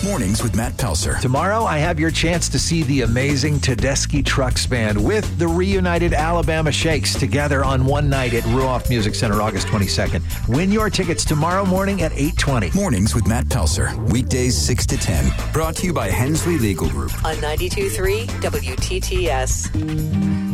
Mornings with Matt Pelser. Tomorrow, I have your chance to see the amazing Tedeschi Trucks Band with the reunited Alabama Shakes together on one night at Ruoff Music Center, August 22nd. Win your tickets tomorrow morning at 8:20. Mornings with Matt Pelser. Weekdays 6 to 10. Brought to you by Hensley Legal Group. On 92.3 WTTS.